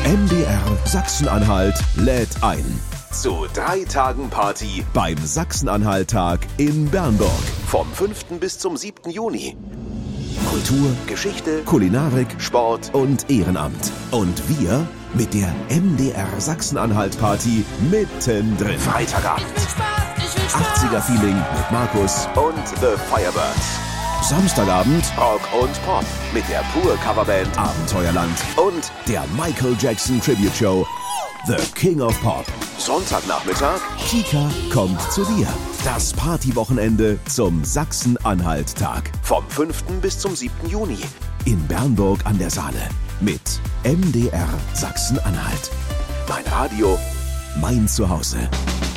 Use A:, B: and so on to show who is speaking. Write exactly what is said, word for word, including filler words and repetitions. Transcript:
A: M D R Sachsen-Anhalt lädt ein zu drei Tagen Party beim Sachsen-Anhalt-Tag in Bernburg. Vom fünften bis zum siebten Juni. Kultur, Geschichte, Kulinarik, Sport und Ehrenamt. Und wir mit der M D R Sachsen-Anhalt-Party mittendrin. Freitagabend. achtziger-Feeling mit Markus und The Firebirds. Samstagabend Rock und Pop mit der Pur-Coverband Abenteuerland und der Michael Jackson Tribute Show The King of Pop. Sonntagnachmittag Kika kommt zu dir. Das Partywochenende zum Sachsen-Anhalt-Tag. Vom fünften bis zum siebten Juni. In Bernburg an der Saale. Mit M D R Sachsen-Anhalt. Mein Radio, mein Zuhause.